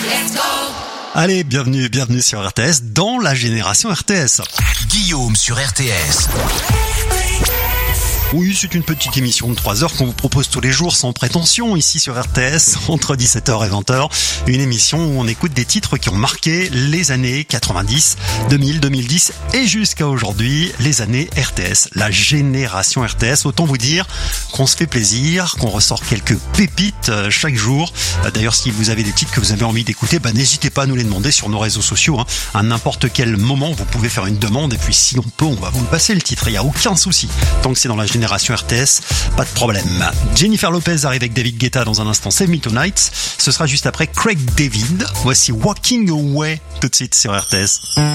Allez, bienvenue sur RTS, dans la génération RTS. Guillaume sur RTS. Oui, c'est une petite émission de 3 heures qu'on vous propose tous les jours sans prétention ici sur RTS entre 17h et 20h. Une émission où on écoute des titres qui ont marqué les années 90, 2000, 2010 et jusqu'à aujourd'hui, les années RTS, la génération RTS. Autant vous dire qu'on se fait plaisir, qu'on ressort quelques pépites chaque jour. D'ailleurs, si vous avez des titres que vous avez envie d'écouter, n'hésitez pas à nous les demander sur nos réseaux sociaux. À n'importe quel moment, vous pouvez faire une demande et puis si on peut, on va vous le passer le titre. Il n'y a aucun souci. Tant que c'est dans la génération RTS, pas de problème. Jennifer Lopez arrive avec David Guetta dans un instant, Save Me Tonight. Ce sera juste après Craig David. Voici Walking Away tout de suite sur RTS.